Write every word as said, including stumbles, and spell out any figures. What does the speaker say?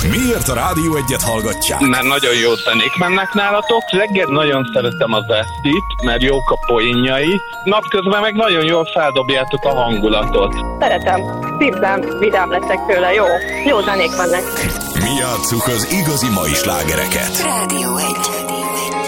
Miért a Rádió Egyet hallgatják? Mert nagyon jó zenék mennek nálatok. Reggel nagyon szeretem az esztit, mert jók a poénjai. Napközben meg nagyon jól feldobjátok a hangulatot. Szeretem. Szívem, vidám leszek tőle. Jó. Jó zenék vannak. Mi játsszuk az igazi mai slágereket. Rádió Egy.